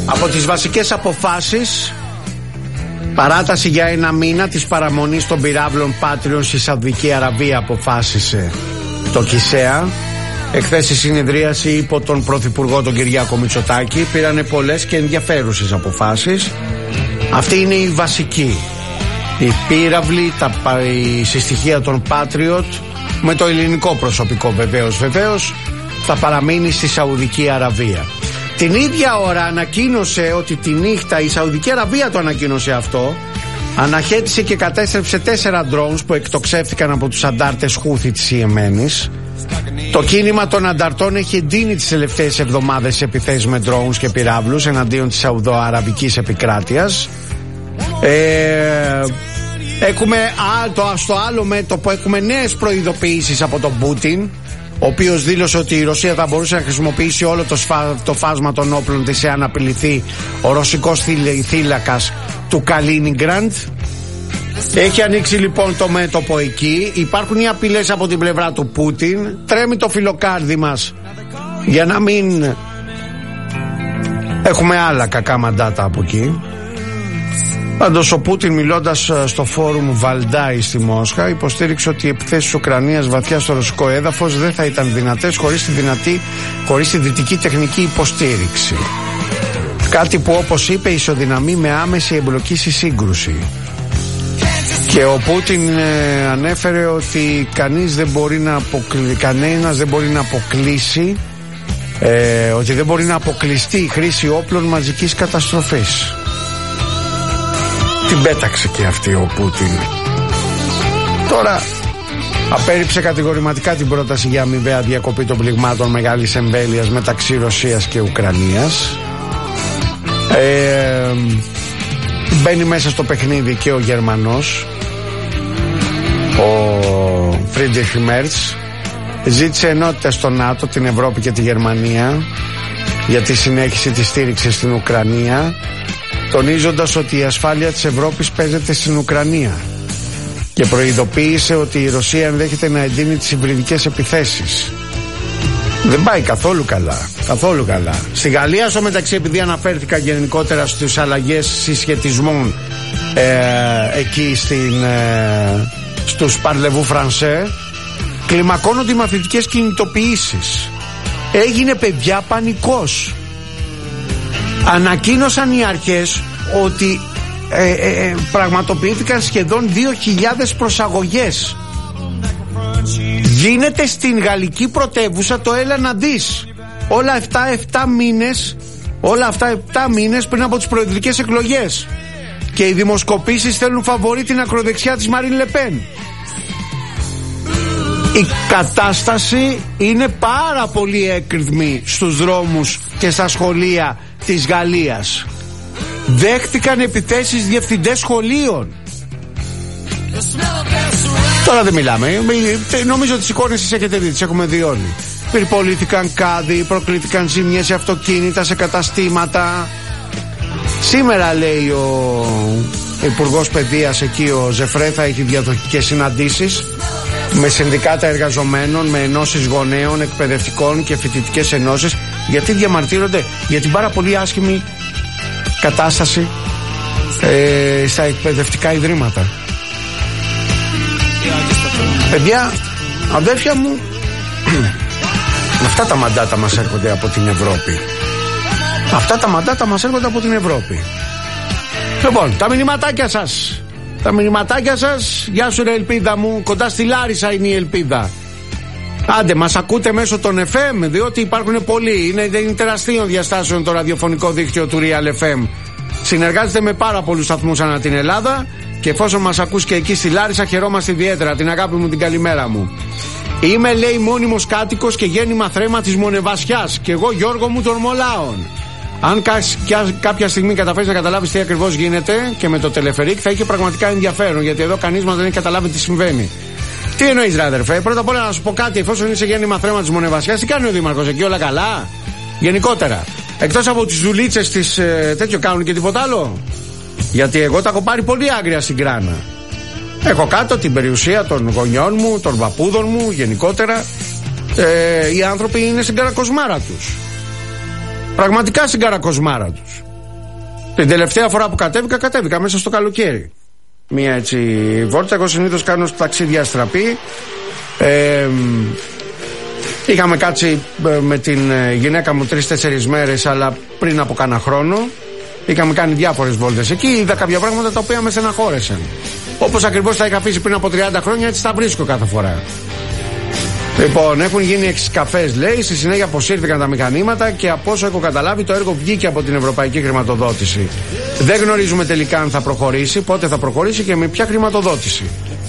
Από τις βασικές αποφάσεις, παράταση για 1 μήνα της παραμονής των πυράβλων Patriot στη Σαουδική Αραβία αποφάσισε το ΚΙΣΕΑ. Εχθές η συνεδρίαση υπό τον Πρωθυπουργό τον Κυριάκο Μητσοτάκη. Πήρανε πολλές και ενδιαφέρουσες αποφάσεις. Αυτή είναι η βασική. Οι πύραυλοι, η συστοιχεία των Patriot, με το ελληνικό προσωπικό βεβαίως, θα παραμείνει στη Σαουδική Αραβία. Την ίδια ώρα ανακοίνωσε ότι τη νύχτα, η Σαουδική Αραβία το ανακοίνωσε αυτό, αναχέτησε και κατέστρεψε 4 drones που εκτοξεύτηκαν από τους αντάρτες Χούθη της Ιεμένης. Το κίνημα των ανταρτών έχει εντείνει τις τελευταίες εβδομάδες επιθέσεις με drones και πυράβλους εναντίον της Σαουδοαραβικής επικράτειας. Έχουμε στο άλλο μέτωπο έχουμε νέες προειδοποιήσεις από τον Πούτιν, ο οποίος δήλωσε ότι η Ρωσία θα μπορούσε να χρησιμοποιήσει όλο το φάσμα των όπλων της εάν απειληθεί ο ρωσικός θύλακας του Καλίνιγκραντ. Έχει ανοίξει λοιπόν το μέτωπο εκεί. Υπάρχουν οι απειλές από την πλευρά του Πούτιν. Τρέμει το φιλοκάρδι μας για να μην έχουμε άλλα κακά μαντάτα από εκεί. Πάντως ο Πούτιν, μιλώντας στο φόρουμ Βαλντάι στη Μόσχα, υποστήριξε ότι οι επιθέσεις της Ουκρανίας βαθιά στο ρωσικό έδαφος δεν θα ήταν δυνατές χωρίς τη δυτική τεχνική υποστήριξη. Κάτι που, όπως είπε, ισοδυναμεί με άμεση εμπλοκή στη σύγκρουση. Και ο Πούτιν ανέφερε ότι κανένας δεν μπορεί να αποκλείσει ότι δεν μπορεί να αποκλειστεί η χρήση όπλων μαζικής καταστροφής. Την πέταξε και αυτή ο Πούτιν. Τώρα απέρριψε κατηγορηματικά την πρόταση για αμοιβαία διακοπή των πληγμάτων μεγάλης εμβέλειας μεταξύ Ρωσίας και Ουκρανίας. Μπαίνει μέσα στο παιχνίδι και ο Γερμανός, ο Φρίντριχ Μέρτς. Ζήτησε ενότητα στο ΝΑΤΟ, την Ευρώπη και τη Γερμανία για τη συνέχιση της στήριξης στην Ουκρανία, τονίζοντας ότι η ασφάλεια της Ευρώπης παίζεται στην Ουκρανία, και προειδοποίησε ότι η Ρωσία ενδέχεται να εντείνει τις υβριδικές επιθέσεις. Δεν πάει καθόλου καλά. Στη Γαλλία, στο μεταξύ, επειδή αναφέρθηκα γενικότερα στις αλλαγές συσχετισμών εκεί στους Παρλεβού Φρανσέ, κλιμακώνονται οι μαθητικές κινητοποιήσεις. Έγινε, παιδιά, πανικός. Ανακοίνωσαν οι αρχές ότι πραγματοποιήθηκαν σχεδόν 2.000 προσαγωγές. Γίνεται στην γαλλική πρωτεύουσα το έλα να δεις. Όλα αυτά 7 μήνες πριν από τις προεδρικές εκλογές. Και οι δημοσκοπήσεις θέλουν φαβορί την ακροδεξιά της Μαρίν Λεπέν. Η κατάσταση είναι πάρα πολύ έκρηθμη στους δρόμους και στα σχολεία της Γαλλίας. Δέχτηκαν επιθέσεις διευθυντές σχολείων. Τώρα δεν μιλάμε. Νομίζω τις εικόνες τις έχετε δει, τις έχουμε δει όλοι. Πυρπολήθηκαν κάδοι, προκλήθηκαν ζημιές σε αυτοκίνητα, σε καταστήματα. Σήμερα, λέει ο Υπουργός Παιδείας εκεί, ο Ζεφρέ, θα έχει διαδοχικές συναντήσεις με συνδικάτα εργαζομένων, με ενώσεις γονέων, εκπαιδευτικών και φοιτητικές ενώσεις, γιατί διαμαρτύρονται για την πάρα πολύ άσχημη κατάσταση στα εκπαιδευτικά ιδρύματα. Παιδιά, αδέρφια μου, αυτά τα μαντάτα μας έρχονται από την Ευρώπη. Λοιπόν, τα μηνυματάκια σας. Γεια σου ρε Ελπίδα μου. Κοντά στη Λάρισα είναι η Ελπίδα. Άντε, μας ακούτε μέσω των FM, διότι υπάρχουν πολλοί. Είναι τεραστίων διαστάσεων το ραδιοφωνικό δίκτυο του Real FM. Συνεργάζεται με πάρα πολλούς σταθμούς ανά την Ελλάδα, και εφόσον μας ακούς και εκεί στη Λάρισα, χαιρόμαστε ιδιαίτερα. Την αγάπη μου, την καλημέρα μου. Είμαι, λέει, μόνιμος κάτοικος και γέννημα θρέμα της Μονεβασιάς, και εγώ Γιώργο μου των Μολάων. Αν κάποια στιγμή καταφέρεις να καταλάβεις τι ακριβώς γίνεται και με το τελεφερίκ, θα είχε πραγματικά ενδιαφέρον, γιατί εδώ κανείς μας δεν έχει καταλάβει τι συμβαίνει. Τι εννοείς, ρε αδερφέ? Πρώτα απ' όλα να σου πω κάτι. Εφόσον είσαι γέννημα θρέμα της Μονεβασιάς, τι κάνει ο δήμαρχος εκεί, όλα καλά? Γενικότερα, εκτός από τις δουλίτσες της τέτοιο, κάνουν και τίποτα άλλο? Γιατί εγώ τα έχω πάρει πολύ άγρια στην Κράνα. Έχω κάτω την περιουσία των γονιών μου, των παππούδων μου, γενικότερα. Οι άνθρωποι είναι στην καρακοσμάρα τους. Πραγματικά στην καρακοσμάρα τους. Την τελευταία φορά που κατέβηκα μέσα στο καλοκαίρι. Μία έτσι βόλτα. Εγώ συνήθως κάνω ταξίδια αστραπή. Είχαμε κάτσει με την γυναίκα μου 3-4 μέρες, αλλά πριν από κάνα χρόνο. Είχαμε κάνει διάφορες βόλτες εκεί. Είδα κάποια πράγματα τα οποία με στεναχώρεσαν. Όπως ακριβώς τα είχα αφήσει πριν από 30 χρόνια, έτσι τα βρίσκω κάθε φορά. Λοιπόν, έχουν γίνει 6 καφές, λέει. Στη συνέχεια αποσύρθηκαν τα μηχανήματα και από όσο έχω καταλάβει, το έργο βγήκε από την ευρωπαϊκή χρηματοδότηση. Δεν γνωρίζουμε τελικά αν θα προχωρήσει, πότε θα προχωρήσει και με ποια χρηματοδότηση.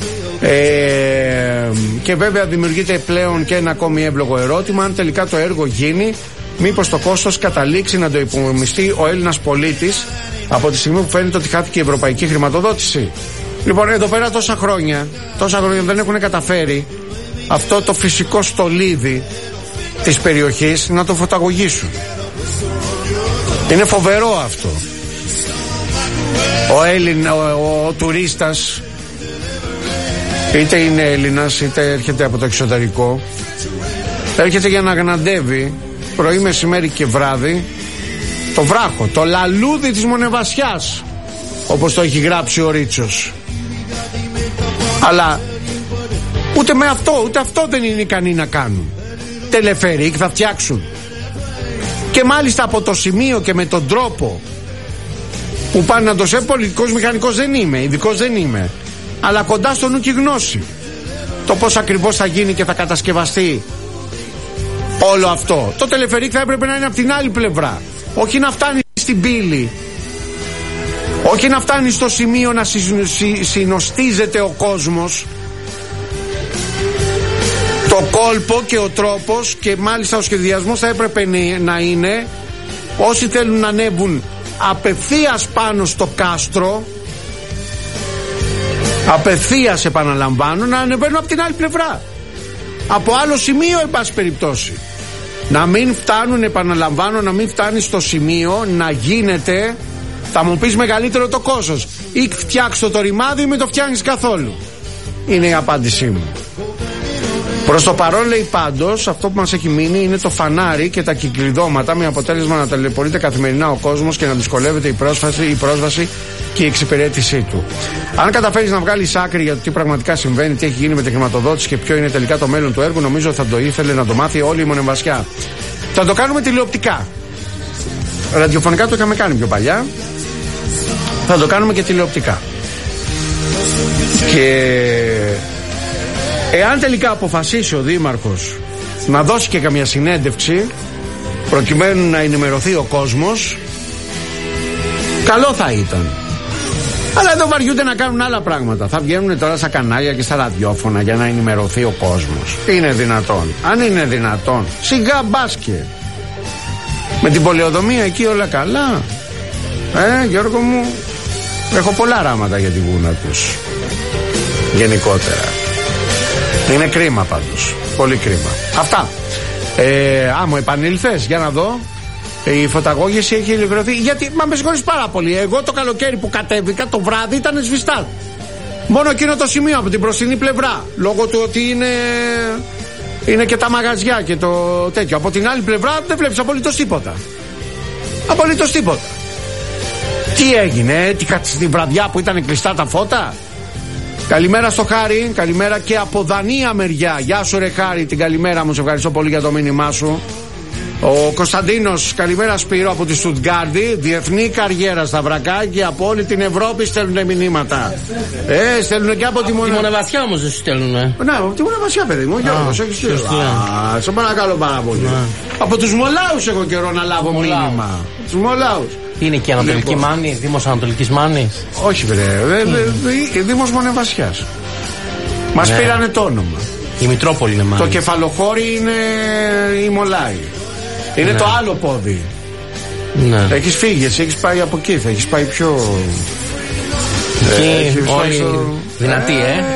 Και βέβαια δημιουργείται πλέον και ένα ακόμη εύλογο ερώτημα: αν τελικά το έργο γίνει, μήπως το κόστος καταλήξει να το υπομειστεί ο Έλληνας πολίτης από τη στιγμή που φαίνεται ότι χάθηκε η ευρωπαϊκή χρηματοδότηση. Λοιπόν, εδώ πέρα τόσα χρόνια δεν έχουν καταφέρει αυτό το φυσικό στολίδι της περιοχής να το φωταγωγήσουν. Είναι φοβερό αυτό. Ο τουρίστας, είτε είναι Έλληνας είτε έρχεται από το εξωτερικό, έρχεται για να γναντεύει πρωί, μεσημέρι και βράδυ το βράχο, το λαλούδι της Μονεβασιάς, όπως το έχει γράψει ο Ρίτσος. Αλλά ούτε αυτό δεν είναι ικανοί να κάνουν. Τελεφερίκ θα φτιάξουν. Και μάλιστα από το σημείο και με τον τρόπο που πάνε να το σε πολιτικός μηχανικός δεν είμαι, ειδικός δεν είμαι, αλλά κοντά στο νου και γνώση το πώς ακριβώς θα γίνει και θα κατασκευαστεί όλο αυτό. Το τελεφερίκ θα έπρεπε να είναι από την άλλη πλευρά, όχι να φτάνει στην πύλη, όχι να φτάνει στο σημείο να συνοστίζεται ο κόσμος. Το κόλπο και ο τρόπος και μάλιστα ο σχεδιασμός θα έπρεπε να είναι όσοι θέλουν να ανέβουν απευθείας πάνω στο κάστρο, απευθείας επαναλαμβάνω, να ανεβαίνουν από την άλλη πλευρά, από άλλο σημείο εν πάση περιπτώσει. Να μην φτάνουν, επαναλαμβάνω, να μην φτάνει στο σημείο να γίνεται, θα μου πεις, μεγαλύτερο το κόστος. Ή φτιάξω το ρημάδι ή μην το φτιάχνεις καθόλου. Είναι η απάντησή μου. Προς το παρόν, λέει, πάντως, αυτό που μας έχει μείνει είναι το φανάρι και τα κυκλειδώματα, με αποτέλεσμα να ταλαιπωρείται καθημερινά ο κόσμος και να δυσκολεύεται η πρόσβαση και η εξυπηρέτησή του. Αν καταφέρεις να βγάλεις άκρη για το τι πραγματικά συμβαίνει, τι έχει γίνει με τη χρηματοδότηση και ποιο είναι τελικά το μέλλον του έργου, νομίζω θα το ήθελε να το μάθει όλη η Μονεβασιά. Θα το κάνουμε τηλεοπτικά. Ραδιοφωνικά το είχαμε κάνει πιο παλιά. Θα το κάνουμε και τηλεοπτικά. Και εάν τελικά αποφασίσει ο Δήμαρχος να δώσει και καμία συνέντευξη προκειμένου να ενημερωθεί ο κόσμος, καλό θα ήταν. Αλλά εδώ βαριούνται να κάνουν άλλα πράγματα. Θα βγαίνουν τώρα στα κανάλια και στα ραδιόφωνα για να ενημερωθεί ο κόσμος. Είναι δυνατόν? Αν είναι δυνατόν, σιγά μπάσκετ. Με την πολεοδομία εκεί όλα καλά. Γιώργο μου, έχω πολλά ράματα για τη Βούνα τους. Γενικότερα. Είναι κρίμα πάντως. Πολύ κρίμα. Αυτά. Μου επανήλθες, για να δω. Η φωταγώγηση έχει ολοκληρωθεί. Γιατί, μα με συγχωρείς πάρα πολύ. Εγώ το καλοκαίρι που κατέβηκα το βράδυ ήταν σβηστά. Μόνο εκείνο το σημείο από την μπροστινή πλευρά. Λόγω του ότι είναι και τα μαγαζιά και το τέτοιο. Από την άλλη πλευρά δεν βλέπεις απολύτως τίποτα. Απολύτως τίποτα. Τι έγινε, τη βραδιά που ήταν κλειστά τα φώτα? Καλημέρα στο Χάρη, καλημέρα και από Δανία μεριά. Γεια σου ρε Χάρη, την καλημέρα μου, σε ευχαριστώ πολύ για το μήνυμά σου. Ο Κωνσταντίνος, καλημέρα Σπύρο από τη Στουτγκάρδη. Διεθνή καριέρα στα βρακάκια από όλη την Ευρώπη στέλνουν μηνύματα. Στέλνουν και από τη Μονεβασιά όμως δεν σου στέλνουν. Ναι, από τη Μονεβασιά, παιδί μου, Γιώργος, έχεις στείλει. Σε παρακαλώ πάρα πολύ. Από τους Μολάους έχω καιρό να λάβω μήνυμα. Τους Μολάους. Είναι και Ανατολική Μάνη, Δήμος Ανατολικής Μάνης? Όχι βρε, Δήμος Μονεβασιάς. Μας πήρανε το όνομα. Η Μητρόπολη είναι Μάνη. Το Κεφαλοχώρι είναι η Μολάη. Είναι το άλλο πόδι. Ναι. Έχεις φύγει, εσύ έχεις πάει από εκεί, θα έχεις πάει πιο... Εκεί όλοι δυνατοί,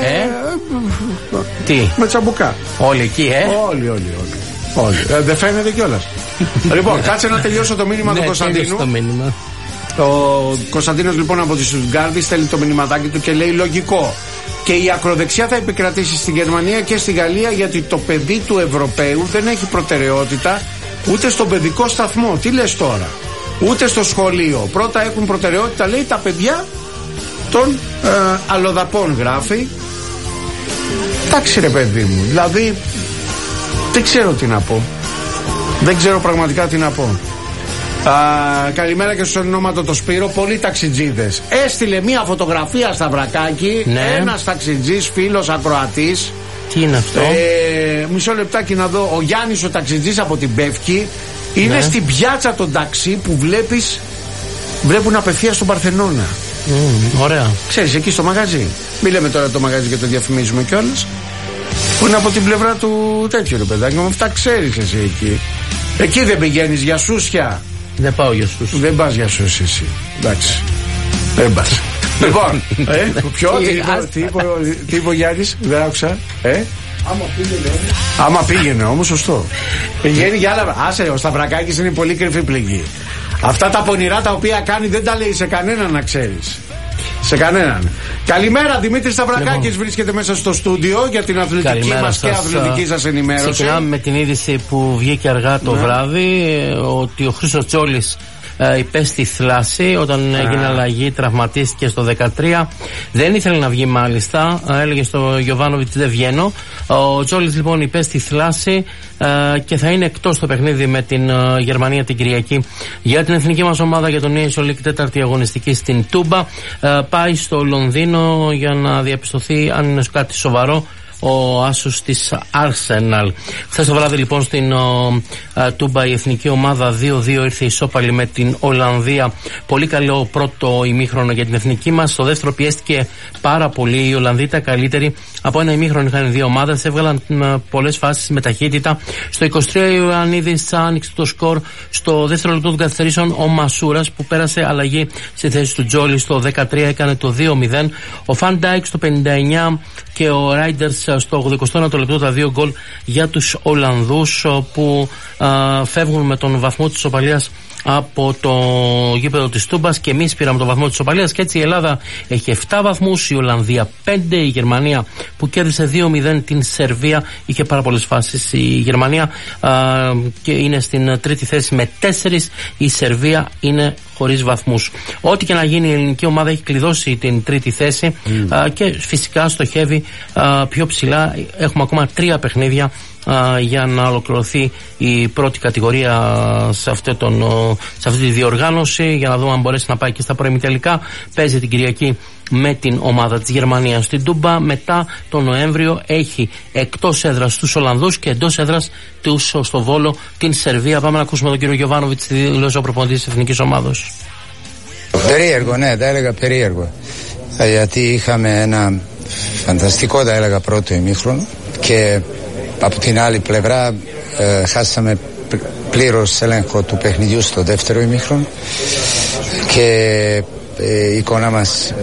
Τι? Με τσαμπουκά. Όλοι εκεί, Όλοι. Δεν φαίνεται κιόλας. Λοιπόν, κάτσε να τελειώσω το μήνυμα του Κωνσταντίνου. Ο Κωνσταντίνος λοιπόν από τη Στουτγκάρδη στέλνει το μηνυματάκι του και λέει λογικό. Και η ακροδεξιά θα επικρατήσει στη Γερμανία και στη Γαλλία, γιατί το παιδί του Ευρωπαίου δεν έχει προτεραιότητα ούτε στον παιδικό σταθμό. Τι λες τώρα? ούτε στο σχολείο. Πρώτα έχουν προτεραιότητα, λέει, τα παιδιά των αλλοδαπών, γράφει. Εντάξει ρε παιδί μου, δηλαδή δεν ξέρω τι να πω. Δεν ξέρω πραγματικά τι να πω. Καλημέρα και στο ονόματο το Σπύρο. Πολλοί ταξιτζίδες. Έστειλε μια φωτογραφία στα Βρακάκι, ναι. Ένας ταξιτζής, φίλος ακροατής. Τι είναι αυτό? Μισό λεπτάκι να δω. Ο Γιάννης ο ταξιτζής από την Πεύκη είναι, ναι, στην πιάτσα των ταξί που βλέπουν απευθείας στον Παρθενώνα. Ωραία. Ξέρεις, εκεί στο μαγαζί. Μην λέμε τώρα το μαγαζί και το διαφημίζουμε κιόλας. Που είναι από την πλευρά του τέτοιου ρε παιδάκι. Με αυτά ξέρεις εσύ εκεί. Εκεί δεν πηγαίνεις για σούσια? Δεν πάω για σούσια. Δεν πας για σούσια εσύ. Εντάξει. Δεν πας. Λοιπόν, τι είπε ο Γιάννης? Δεν άκουσα. Άμα πήγαινε όμως, σωστό. Πηγαίνει για άλλα. Άσε, ο Σταυρακάκης είναι πολύ κρυφή πληγή. Αυτά τα πονηρά τα οποία κάνει δεν τα λέει σε κανέναν, να ξέρεις. Σε κανέναν. Καλημέρα, Δημήτρης Σταυρακάκης βρίσκεται μέσα στο στούντιο για την αθλητική μας και αθλητική σας ενημέρωση. Ξεκινάμε με την είδηση που βγήκε αργά το βράδυ, ότι ο Χρήστος Τζόλης υπέστη θλάση όταν έγινε αλλαγή, τραυματίστηκε στο 13. Δεν ήθελε να βγει μάλιστα, έλεγε στο Γιοβάνοβιτς δεν βγαίνω. Ο Τζόλης λοιπόν υπέστη θλάση και θα είναι εκτός το παιχνίδι με την Γερμανία την Κυριακή για την εθνική μας ομάδα για τον Nation League τέταρτη αγωνιστική στην Τούμπα. Πάει στο Λονδίνο για να διαπιστωθεί αν είναι κάτι σοβαρό ο άσος της Arsenal. Χθες το βράδυ λοιπόν στην Τούμπα η εθνική ομάδα 2-2 ήρθε ισόπαλη με την Ολλανδία. Πολύ καλό πρώτο ημίχρονο για την εθνική μας. Στο δεύτερο πιέστηκε πάρα πολύ. Οι Ολλανδοί ήταν καλύτεροι. Από ένα ημίχρονο είχαν δύο ομάδες. Έβγαλαν πολλές φάσεις με ταχύτητα. Στο 23 ο Ιωαννίδης άνοιξε το σκορ. Στο δεύτερο λεπτό των καθυστερήσεων ο Μασούρας που πέρασε αλλαγή στη θέση του Τζόλι. Στο 13 έκανε το 2-0. Ο Φαν Ντάικ στο 59 και ο Ράιντερς στο 89ο λεπτό τα δύο γκολ για τους Ολλανδούς που φεύγουν με τον βαθμό της ισοπαλίας από το γήπεδο της Τούμπας και εμείς πήραμε τον βαθμό της ισοπαλίας και έτσι η Ελλάδα έχει 7 βαθμούς, η Ολλανδία 5, η Γερμανία που κέρδισε 2-0 την Σερβία είχε πάρα πολλές φάσεις, η Γερμανία και είναι στην τρίτη θέση με 4, η Σερβία είναι χωρίς βαθμούς. Ό,τι και να γίνει η ελληνική ομάδα έχει κλειδώσει την τρίτη θέση και φυσικά στοχεύει πιο ψηλά. Έχουμε ακόμα 3 παιχνίδια για να ολοκληρωθεί η πρώτη κατηγορία σε αυτή τη διοργάνωση, για να δούμε αν μπορέσει να πάει και στα προημιτελικά. Παίζει την Κυριακή με την ομάδα της Γερμανίας στην Τούμπα. Μετά τον Νοέμβριο έχει εκτός έδρας τους Ολλανδούς και εντός έδρας τους στο Βόλο την Σερβία. Πάμε να ακούσουμε τον κύριο Γιοβάνοβιτς, τη δήλωση ο προπονητής της εθνικής ομάδος. Περίεργο, ναι, τα έλεγα περίεργο. Γιατί είχαμε ένα φανταστικό, τα έλεγα, πρώτο ημίχρονο και από την άλλη πλευρά χάσαμε πλήρως έλεγχο του παιχνιδιού στο δεύτερο ημίχρονο και η εικόνα μας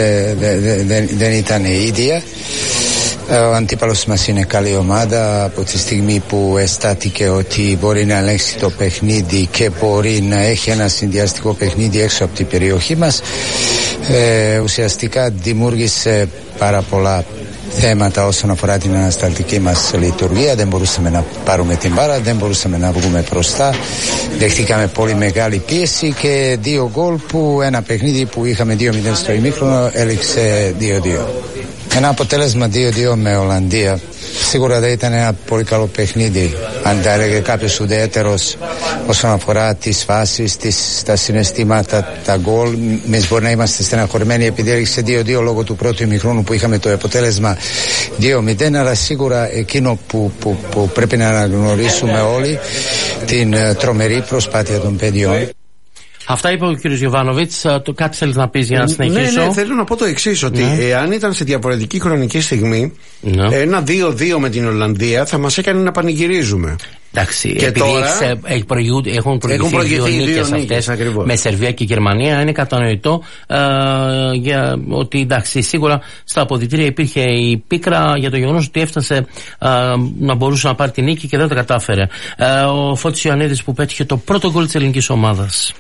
δεν ήταν η ίδια. Ο αντίπαλος μας είναι καλή ομάδα. Από τη στιγμή που αισθάνθηκε ότι μπορεί να ελέγξει το παιχνίδι και μπορεί να έχει ένα συνδυαστικό παιχνίδι έξω από την περιοχή μας, ουσιαστικά δημιούργησε πάρα πολλά θέματα όσον αφορά την ανασταλτική μας λειτουργία. Δεν μπορούσαμε να πάρουμε την μπάλα, δεν μπορούσαμε να βγούμε μπροστά. Δεχτήκαμε πολύ μεγάλη πίεση και 2 γκολ που ένα παιχνίδι που είχαμε 2-0 στο ημίχρονο έληξε 2-2. Ένα αποτέλεσμα 2-2 με Ολλανδία σίγουρα δεν ήταν ένα πολύ καλό παιχνίδι, αν τα έλεγε κάποιος ουδέτερος όσον αφορά τις φάσεις, τα συναισθήματα, τα γκολ. Εμείς μπορεί να είμαστε στεναχωρημένοι επειδή έληξε 2-2 λόγω του πρώτου ημιχρόνου που είχαμε το αποτέλεσμα 2-0, αλλά σίγουρα εκείνο που πρέπει να αναγνωρίσουμε όλοι, την τρομερή προσπάθεια των παιδιών. Αυτά είπε ο κ. Γιοβάνοβιτς. Κάτι θέλεις να πεις για να συνεχίσω? Ναι, θέλω να πω το εξής, ότι εάν ήταν σε διαφορετική χρονική στιγμή, ένα 2-2 με την Ολλανδία θα μας έκανε να πανηγυρίζουμε. Εντάξει, και επειδή τώρα έχουν προηγηθεί δύο νίκες αυτές με Σερβία και Γερμανία, είναι κατανοητό για ότι εντάξει, σίγουρα στα αποδυτήρια υπήρχε η πίκρα για το γεγονός ότι έφτασε να μπορούσε να πάρει την νίκη και δεν το κατάφερε. Ο Φώτης Ιωαννίδης που πέτυχε το πρώτο γκολ της ελληνικής ομάδας.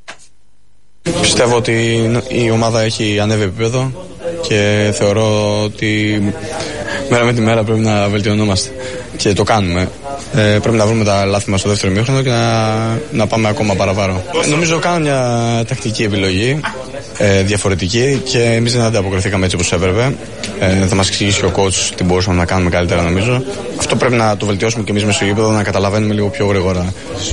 Πιστεύω ότι η ομάδα έχει ανέβει επίπεδο και θεωρώ ότι μέρα με τη μέρα πρέπει να βελτιωνόμαστε και το κάνουμε. Πρέπει να βρούμε τα λάθη μας στο δεύτερο ημίχρονο και να πάμε ακόμα παραπάνω. Νομίζω κάνω μια τακτική επιλογή, διαφορετική, και εμείς δεν ανταποκριθήκαμε έτσι όπως έπρεπε. Θα μας εξηγήσει ο coach τι μπορούσαμε να κάνουμε καλύτερα, νομίζω. Αυτό πρέπει να το βελτιώσουμε και εμείς μέσα στο γήπεδο, να καταλαβαίνουμε λίγο πιο γρήγορα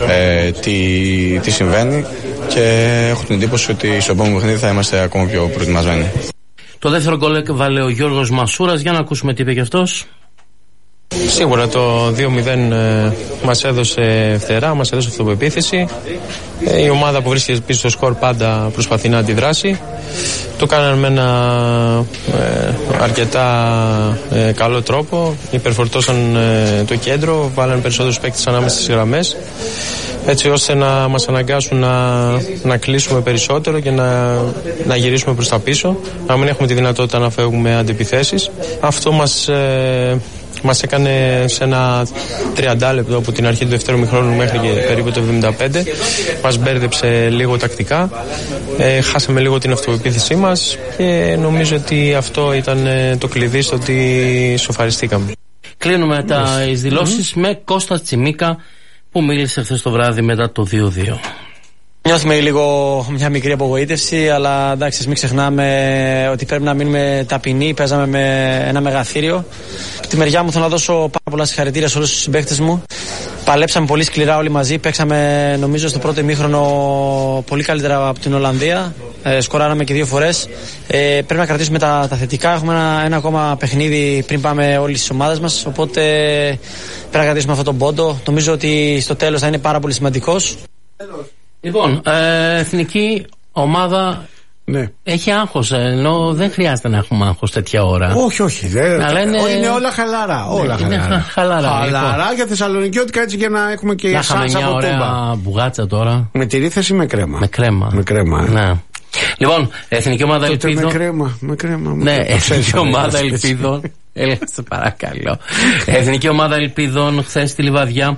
τι συμβαίνει, και έχω την εντύπωση ότι στο επόμενο παιχνίδι θα είμαστε ακόμα πιο προετοιμασμένοι. Το δεύτερο γκολ βάλε ο Γιώργος Μασούρας. Για να ακούσουμε τι είπε και αυτός. Σίγουρα το 2-0 μας έδωσε φτερά, μας έδωσε αυτοπεποίθηση. Η ομάδα που βρίσκεται πίσω στο σκορ πάντα προσπαθεί να αντιδράσει. Το κάνανε με ένα αρκετά καλό τρόπο. Υπερφορτώσαν το κέντρο, βάλανε περισσότερους παίκτες ανάμεσα στις γραμμές, έτσι ώστε να μας αναγκάσουν να κλείσουμε περισσότερο και να γυρίσουμε προς τα πίσω, να μην έχουμε τη δυνατότητα να φεύγουμε αντιπιθέσεις. Αυτό μας έκανε σε ένα 30 λεπτό από την αρχή του δεύτερου ημιχρόνου μέχρι και περίπου το 75. Μας μπέρδεψε λίγο τακτικά, χάσαμε λίγο την αυτοπεποίθησή μας και νομίζω ότι αυτό ήταν το κλειδί στο ότι σοφαριστήκαμε. Κλείνουμε τις δηλώσεις με Κώστα Τσιμίκα, που μίλησε χθες το βράδυ μετά το 2-2. Νιώθουμε λίγο μια μικρή απογοήτευση, αλλά εντάξει, μην ξεχνάμε ότι πρέπει να μείνουμε ταπεινοί. Παίζαμε με ένα μεγαθύριο. Από τη μεριά μου θέλω να δώσω πάρα πολλά συγχαρητήρια σε όλους τους συμπαίκτες μου. Παλέψαμε πολύ σκληρά όλοι μαζί. Παίξαμε, νομίζω, στο πρώτο ημίχρονο πολύ καλύτερα από την Ολλανδία. Σκοράραμε και 2 φορές. Πρέπει να κρατήσουμε τα θετικά. Έχουμε ένα ακόμα παιχνίδι πριν πάμε όλες τις ομάδες μας. Οπότε πρέπει να κρατήσουμε αυτόν τον πόντο. Νομίζω ότι στο τέλος θα είναι πάρα πολύ σημαντικός. Λοιπόν, εθνική ομάδα έχει άγχος, ενώ δεν χρειάζεται να έχουμε άγχος τέτοια ώρα. Όχι. Είναι όλα χαλαρά. Χαλαρά για θεσσαλονικιώτικα, έτσι, για να έχουμε και εσάς από μια ωραία μπουγάτσα τώρα. Με τυρίθεση, με κρέμα. Με κρέμα. Ναι. Λοιπόν, εθνική ομάδα ελπίδων. Με κρέμα. Ναι, εθνική ομάδα ελπίδων. Σε παρακαλώ. Εθνική ομάδα ελπίδων χθες στη Λιβαδιά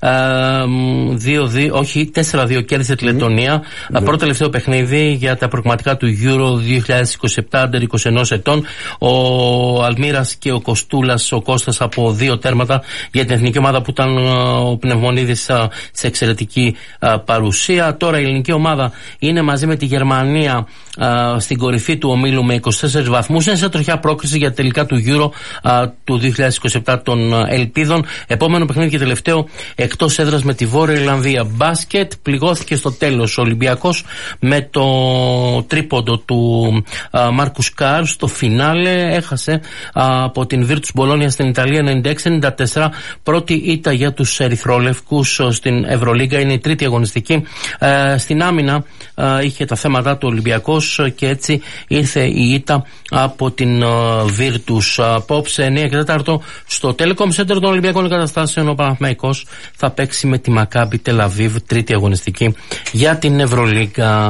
4-2 κέρδισε τη Λεττονία. Πρώτο τελευταίο παιχνίδι για τα προγραμματικά του Euro 2027 under 21 ετών. Ο Αλμύρας και ο Κοστούλας, ο Κώστας, από 2 τέρματα για την εθνική ομάδα, που ήταν ο Πνευμονίδης σε εξαιρετική παρουσία. Τώρα η ελληνική ομάδα είναι μαζί με τη Γερμανία στην κορυφή του ομίλου με 24 βαθμούς. Είναι σε τροχιά πρόκριση για τελικά του Euro του 2027 των Ελπίδων. Επόμενο παιχνίδι και τελευταίο εκτός έδρας με τη Βόρεια Ιρλανδία. Μπάσκετ, πληγώθηκε στο τέλος ο Ολυμπιακός με το τρίποντο του Μάρκους Κάρ στο φινάλε. Έχασε από την Virtus Bologna στην Ιταλία 96-94. Πρώτη ήττα για τους ερυθρόλευκους στην Ευρωλίγκα. Είναι η τρίτη αγωνιστική. Στην άμυνα είχε τα θέματα του Ολυμπιακός και έτσι ήρθε η ήττα από την Virtus. Απόψε 9 και 4 στο Telecom Center των Ολυμπιακών Εγκαταστάσεων ο Παναθηναϊκός θα παίξει με τη Μακάμπι Τελαβίβ, τρίτη αγωνιστική για την Ευρωλίγκα.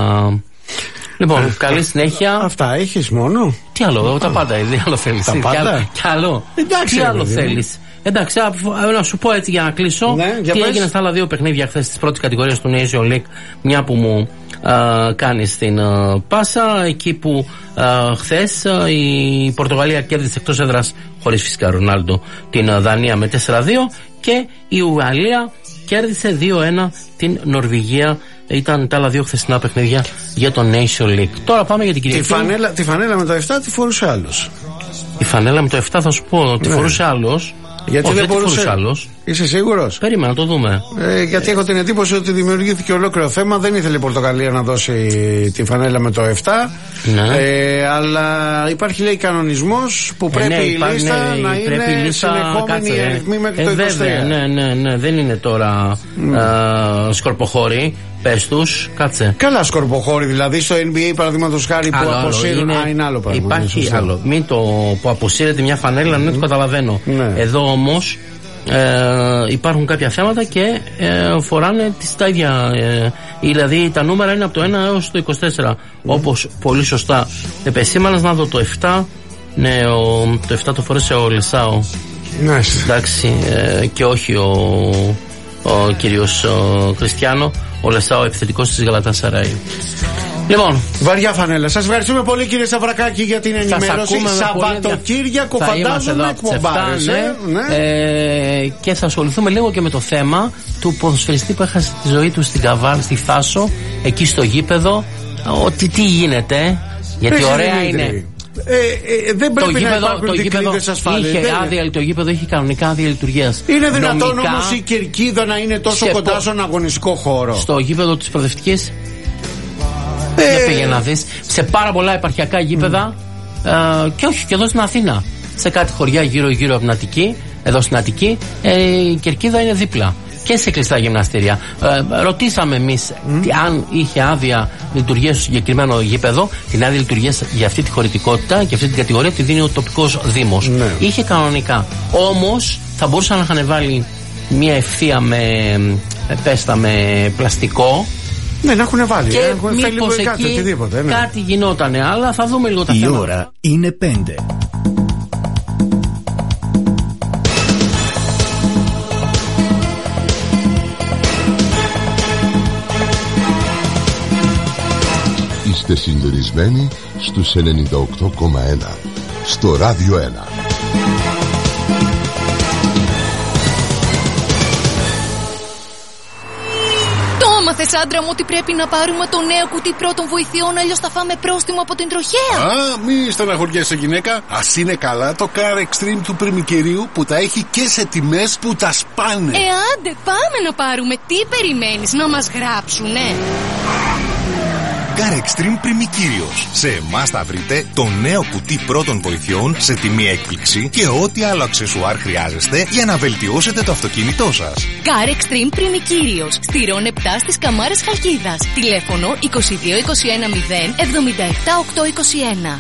Λοιπόν, καλή συνέχεια. Αυτά έχεις μόνο? Τι άλλο, τα πάντα ήδη, άλλο θέλεις? Τα πάντα. Κι άλλο. Εντάξει, τι άλλο θέλεις? Εντάξει, να σου πω έτσι για να κλείσω τι έγινε στα άλλα 2 παιχνίδια χθες της πρώτης κατηγορίας του Nation League, μια που μου κάνει στην πάσα, εκεί που χθες η Πορτογαλία κέρδισε εκτός έδρας, χωρίς φυσικά Ρονάλντο, την Δανία με 4-2, και η Ουαλία κέρδισε 2-1 την Νορβηγία. Ήταν τα άλλα 2 χθεσινά παιχνίδια για το Nation League. Τώρα πάμε για την Κυριακή. Τη φανέλα με το 7 τη φορούσε άλλος. Η φανέλα με το 7 θα σου πω, τη φορούσε άλλος. Γιατί δεν μπορούσε άλλος. Είσαι σίγουρος? Περίμενα να το δούμε. Γιατί έχω την εντύπωση ότι δημιουργήθηκε ολόκληρο θέμα. Δεν ήθελε η Πορτογαλία να δώσει τη φανέλα με το 7. Ναι. Αλλά υπάρχει, λέει, κανονισμός που πρέπει η λίστα να είναι συνεχόμενη αριθμή μέχρι το 23. Ναι. Δεν είναι τώρα σκορποχώρη. Πες τους, κάτσε. Καλά, σκορποχώρη, δηλαδή στο NBA παραδείγματος χάρη που αποσύρουν. Είναι άλλο πράγμα. Υπάρχει άλλο. Μην το που αποσύρεται μια φανέλα, δεν το καταλαβαίνω. Ναι. Εδώ όμως υπάρχουν κάποια θέματα και φοράνε τα ίδια. Δηλαδή τα νούμερα είναι από το 1 έως το 24. Όπως πολύ σωστά επεσήμανας. Να δω το 7. Ναι, το 7 το φορέσε ο Λεσάο. Εντάξει, και όχι ο κύριος Κριστιάνο. Ο Λεσάο, επιθετικός της Γαλατασαράι. Λοιπόν, βαριά φανέλα. Σας ευχαριστούμε πολύ, κύριε Σαβρακάκη, για την ενημέρωση. Σαββατοκύριακο, φαντάζομαι, εκπομπάρες. Και θα ασχοληθούμε λίγο και με το θέμα του ποδοσφαιριστή που έχασε τη ζωή του στην Καβάλ, στη Θάσο, εκεί στο γήπεδο. Ότι τι γίνεται, γιατί ωραία είναι. Δεν πρέπει να υπάρχουν δικλείδες ασφάλειας. Το γήπεδο είχε κανονικά άδεια λειτουργίας. Είναι δυνατόν όμως η Κερκίδα να είναι τόσο κοντά στον αγωνιστικό χώρο? Στο γήπεδο της Προοδευτικής δεν πήγε να δεις. Σε πάρα πολλά επαρχιακά γήπεδα και όχι και εδώ στην Αθήνα. Σε κάτι χωριά γύρω-γύρω από την Αττική, εδώ στην Αττική, η Κερκίδα είναι δίπλα. Και σε κλειστά γυμναστήρια. Ρωτήσαμε εμείς αν είχε άδεια λειτουργία στο συγκεκριμένο γήπεδο. Την άδεια λειτουργία για αυτή τη χωρητικότητα και αυτή την κατηγορία τη δίνει ο τοπικός δήμος. Ναι. Είχε κανονικά. Όμως θα μπορούσαν να είχαν βάλει μια ευθεία με πλαστικό. Ναι, να έχουν βάλει. Και μήπως εκεί κάτι γινότανε. Αλλά θα δούμε λίγο τα θέματα. Η ώρα είναι 5. Είστε συντονισμένοι στους 98,1 στο Ράδιο 1. Το έμαθες, άντρα μου, ότι πρέπει να πάρουμε το νέο κουτί πρώτων βοηθειών, αλλιώς θα φάμε πρόστιμο από την τροχέα. Μη στεναχωριέσαι, γυναίκα. Ας είναι καλά το Car Extreme του Πριμικυρίου, που τα έχει και σε τιμές που τα σπάνε. Άντε, πάμε να πάρουμε. Τι περιμένεις, να μας γράψουνε? Car Extreme Πριμικύριος. Σε εμάς θα βρείτε το νέο κουτί πρώτων βοηθειών σε τιμή έκπληξη και ό,τι άλλο αξεσουάρ χρειάζεστε για να βελτιώσετε το αυτοκίνητό σας. Car Extreme Πριμικύριος. Στη Ρον 7 στις Καμάρες Χαλκίδας. Τηλέφωνο 2221 0 77 821.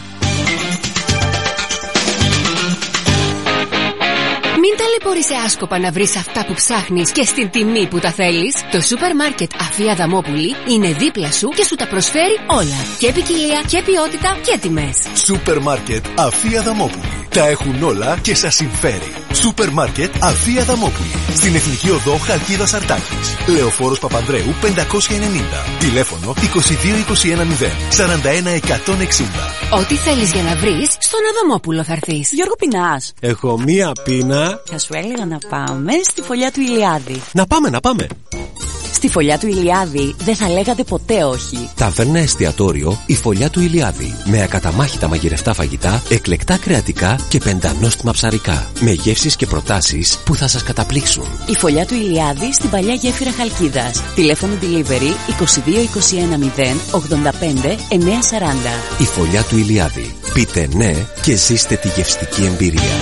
Μην ταλαιπωρείσαι άσκοπα να βρεις αυτά που ψάχνεις και στην τιμή που τα θέλεις. Το σούπερ μάρκετ Αφία Δαμόπουλη είναι δίπλα σου και σου τα προσφέρει όλα. Και ποικιλία και ποιότητα και τιμές. Σούπερ μάρκετ Αφία Δαμόπουλη. Τα έχουν όλα και σας συμφέρει. Σούπερ μάρκετ Αφία Δαμόπουλη. Στην Εθνική Οδό Χαλκίδας Αρτάκης. Λεωφόρος Παπανδρέου 590. Τηλέφωνο 2221 0 41 160. Ό,τι θέλεις για να βρεις, στον Αδαμόπουλο θα έρθεις. Γιώργο, πεινάς? Έχω μία πείνα. Θα σου έλεγα να πάμε στη φωλιά του Ηλιάδη. Να πάμε. Στη φωλιά του Ηλιάδη δεν θα λέγατε ποτέ όχι. Ταβέρνα εστιατόριο η φωλιά του Ηλιάδη. Με ακαταμάχητα μαγειρευτά φαγητά, εκλεκτά κρεατικά και πεντανόστιμα ψαρικά. Με γεύσεις και προτάσεις που θα σας καταπλήξουν. Η φωλιά του Ηλιάδη στην παλιά γέφυρα Χαλκίδας. Τηλέφωνο delivery 2221 0 85 940. Η φωλιά του Ηλιάδη. Πείτε ναι και ζήστε τη γευστική εμπειρία.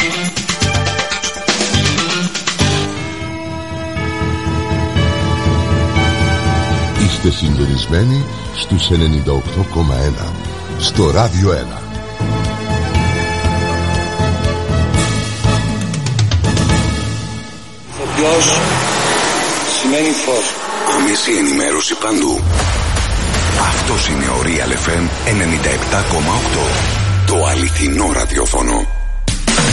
Είστε συντονισμένοι στους 98,1 στο Ράδιο 1. Φωτιός σημαίνει φως. Άμεση ενημέρωση παντού. Αυτός είναι ο Real FM 97,8. Το αληθινό ραδιόφωνο.